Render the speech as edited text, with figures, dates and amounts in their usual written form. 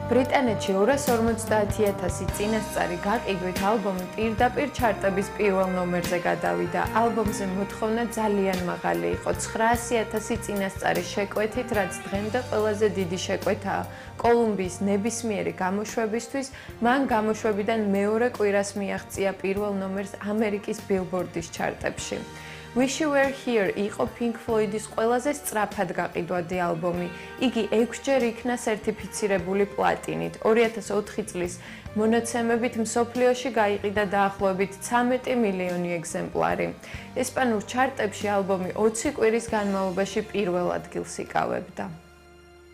ბრიტანეთში 250,000 წინასწარი გაყიდვით ალბომი პირდაპირ ჩარტების პირველ ნომერზე გადავიდა. ალბომზე მოთხოვნა ძალიან მაღალი იყო, 900,000 წინასწარი შეკვეთით, რაც დღემდე ყველაზე დიდი შეკვეთაა. კოლუმბიის ნებისმიერი გამოშვებისთვის მან გამოშვებიდან მეორე კვირას მიაღწია პირველ ნომერს ამერიკის ბილბორდის ჩარტებში. Wish You Were Here იყო Pink Floyd-ის ყველაზე სწრაფად გაყიდვადი ალბომი. იგი 6-ჯერ იქნა სერტიფიცირებული პლატინით. 2004 წლის მონაცემებით მსოფლიოში გაიყიდა დაახლოებით 13 მილიონი ეგზემპლარი. ესპანურ ჩარტებში ალბომი 20 კვირის განმავლობაში პირველ ადგილს იკავებდა.